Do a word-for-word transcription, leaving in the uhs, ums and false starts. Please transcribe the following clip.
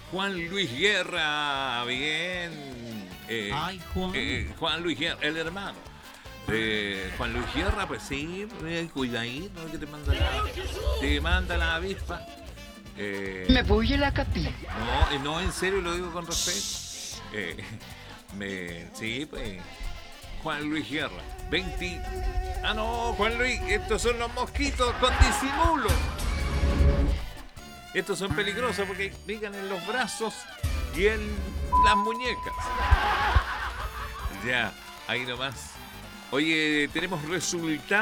Juan Luis Guerra, bien. Eh, Ay, Juan. eh, Juan Luis Guerra, el hermano. De Juan Luis Guerra, pues sí, eh, cuidadito que te manda la, te manda la avispa. Eh, Me voy a la capilla. no, eh, no, en serio lo digo con respeto. Eh, me, sí, pues. Juan Luis Guerra, veinte. Ah, no, Juan Luis, estos son los mosquitos con disimulo. Estos son peligrosos porque pican en los brazos y en las muñecas. Ya, ahí nomás. Oye, tenemos resultados.